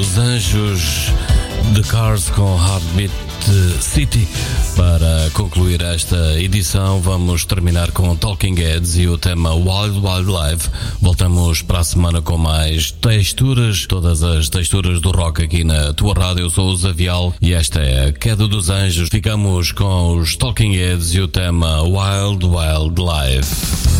Dos Anjos, The Cars com Heartbeat City. Para concluir esta edição, vamos terminar com Talking Heads e o tema Wild Wild Life. Voltamos para a semana com mais texturas, todas as texturas do rock aqui na tua rádio. Eu sou o Zavial e esta é a Queda dos Anjos. Ficamos com os Talking Heads e o tema Wild Wild Life.